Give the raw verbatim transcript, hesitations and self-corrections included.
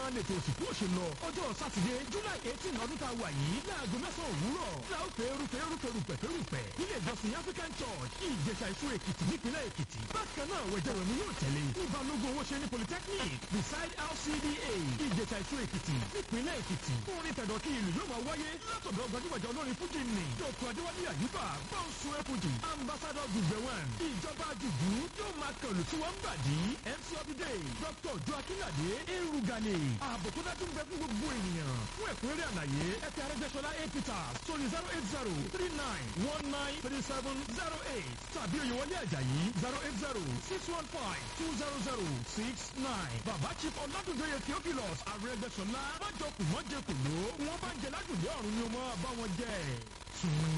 lètò òsìkú òṣèlú ọjọ́ sátidé july eighteen ọdún tá a wà yìí láago mẹ́sàn-án òwúrọ̀ láò fẹ́ẹ́rù fẹ́ẹ́rù fẹ́ẹ́rù pẹ̀fẹ́rùpẹ̀ ilé ìjọsìn african church ìjẹ̀ṣà ìṣó èkìtì nípínlẹ̀ èkìtì bákan náà wẹ̀jẹ̀rọ̀ ni yóò tẹ̀lé ìbálògùn owó ṣe ní polytechnic beside L C D A ìjẹ̀ṣà ìṣó èkìtì nípínlẹ̀ èkìtì orin tẹ̀dọ̀ kí ìlú yóò máa wáyé látọ̀dọ̀ gbajúgbajà olórin fújì ní dr adéwálé àyùbá bọ́ǹsù ẹ̀fújì ambassador dùgbẹ̀wọ̀n ìjọba jùjú yóò máa kẹlù tí wọ́n ń bàdí M C ọdídé dr ojú akínládé erugane ààbò tó dájú ń bẹ fún gbogbo ènìyàn fún ẹ̀kúnrẹ́rẹ́ àlàyé ẹ̀ka arẹ́gbẹ́sọlá eight peters sórí zero eight zero three nine one nine three seven zero eight tàbí oyèwọlé àjàyí zero eight zero six one five two zero zero six nine bàbá chief ọ̀làdúnjọyè theophilus arẹ́gbẹ́sọlá májọkùn mọ́jẹkùn ló wọ́n bá ń jẹ lágùnlé ọ̀run ni wọ́n bá wọn jẹ.